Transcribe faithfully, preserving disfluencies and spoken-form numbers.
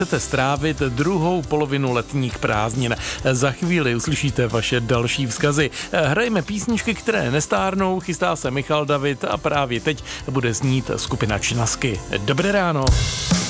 chcete strávit druhou polovinu letních prázdnin. Za chvíli uslyšíte vaše další vzkazy. Hrajeme písničky, které nestárnou, chystá se Michal David a právě teď bude znít skupina Činasky. Dobré ráno.